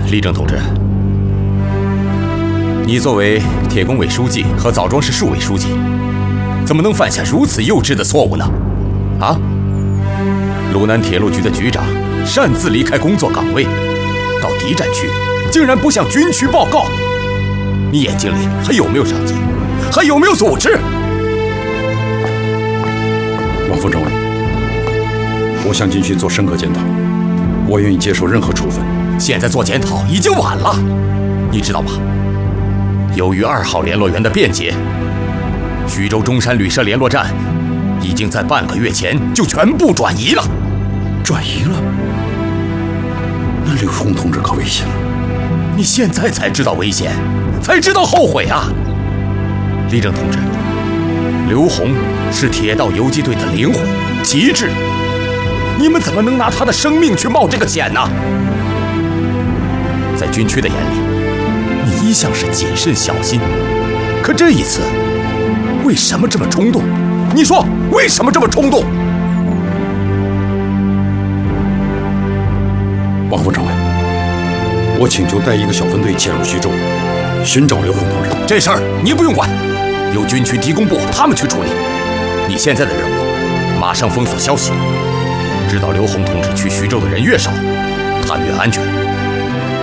立正同志，你作为铁工委书记和枣庄市市委书记，怎么能犯下如此幼稚的错误呢？啊！鲁南铁路局的局长擅自离开工作岗位，到敌占区，竟然不向军区报告，你眼睛里还有没有上级？还有没有组织？ 王副政委，我向军区做深刻检讨，我愿意接受任何处分。 现在做检讨已经晚了，你知道吗？由于2号联络员的辩解，徐州中山旅社联络站已经在半个月前就全部转移了。 转移了？那刘洪同志可危险了。 你现在才知道危险，才知道后悔啊！立正同志，刘洪是铁道游击队的灵魂、旗帜，你们怎么能拿他的生命去冒这个险呢？在军区的眼里，你一向是谨慎小心，可这一次，为什么这么冲动？你说为什么这么冲动？ 王副政委，我请求带一个小分队潜入徐州，寻找刘洪同志。 这事儿你不用管，由军区敌工部他们去处理。你现在的任务，马上封锁消息，知道刘洪同志去徐州的人越少，他越安全。